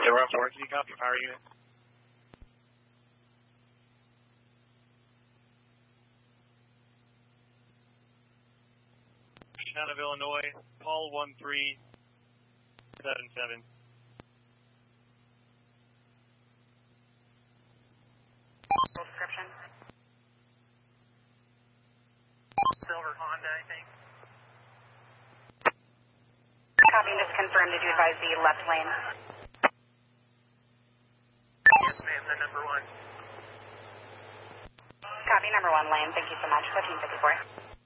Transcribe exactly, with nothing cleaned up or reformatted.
Zero four, can you copy power unit? Out of Illinois, Paul one three seven seven. Description. Silver Honda, I think. Copy, and just confirm, did you advise the left lane? Yes, ma'am, the number one. Copy, number one lane, thank you so much, fourteen fifty-four.